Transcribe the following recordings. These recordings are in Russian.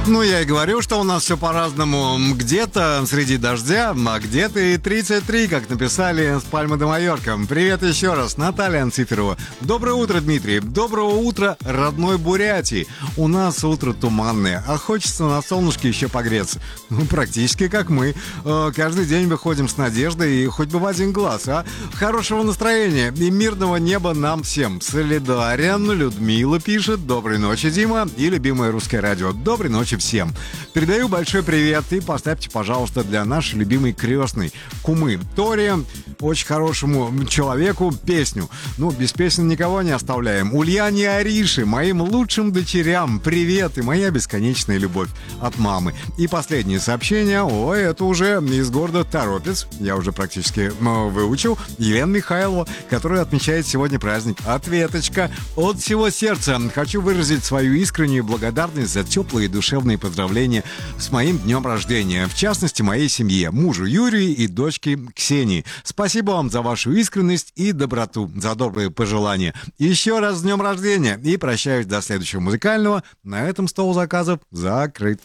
Ну, я и говорю, что у нас все по-разному. Где-то среди дождя, а где-то и 33, как написали с Пальмы де Майорка. Привет еще раз, Наталья Анциферова. Доброе утро, Дмитрий. Доброго утра, родной Бурятии. У нас утро туманное, а хочется на солнышке еще погреться. Ну, практически как мы. Каждый день выходим с надеждой и хоть бы в один глаз, а? Хорошего настроения и мирного неба нам всем. Солидарен. Людмила пишет. Доброй ночи, Дима. И любимое русское радио. Доброй ночи всем. Передаю большой привет и поставьте, пожалуйста, для нашей любимой крестной кумы Тори, очень хорошему человеку, песню. Ну, без песен никого не оставляем. Ульяне и Арише, моим лучшим дочерям, привет и моя бесконечная любовь от мамы. И последнее сообщение, ой, это уже из города Торопец, я уже практически выучил, Елена Михайлова, которая отмечает сегодня праздник. Ответочка от всего сердца. Хочу выразить свою искреннюю благодарность за теплые душевные поздравления с моим днем рождения. В частности, моей семье, мужу Юрию и дочке Ксении. Спасибо вам за вашу искренность и доброту, за добрые пожелания. Еще раз с днем рождения и прощаюсь до следующего музыкального. На этом стол заказов закрыт.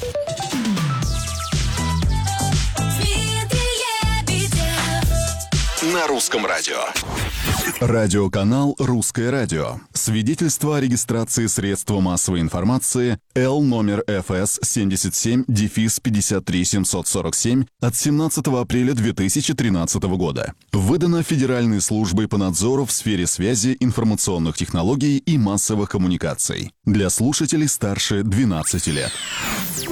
На русском радио. Радиоканал «Русское радио». Свидетельство о регистрации средства массовой информации Л номер ФС 77-53747 от 17 апреля 2013 года. Выдано Федеральной службой по надзору в сфере связи, информационных технологий и массовых коммуникаций. Для слушателей старше 12 лет.